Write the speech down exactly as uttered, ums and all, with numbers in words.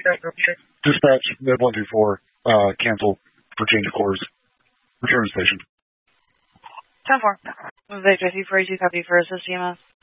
Dispatch, Med one two four, uh, cancel for change of course. Return to station. ten four. Victor three forty-two, copy for assist E M S.